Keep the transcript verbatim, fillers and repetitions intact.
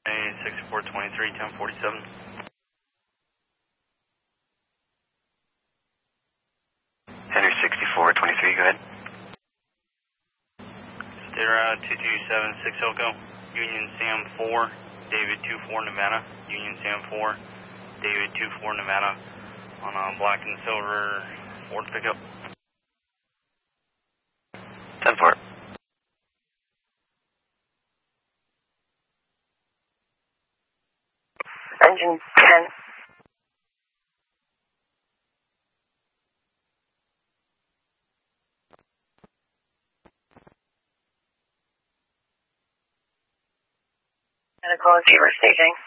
sixty-four twenty-three, ten forty-seven. Henry sixty-four twenty-three, go ahead. Sierra two two seven six Elko, Union Sam four, David two four Nevada, Union Sam four, David two four Nevada, on a black and silver Ford pickup. ten four. Engine ten. Medical receiver staging.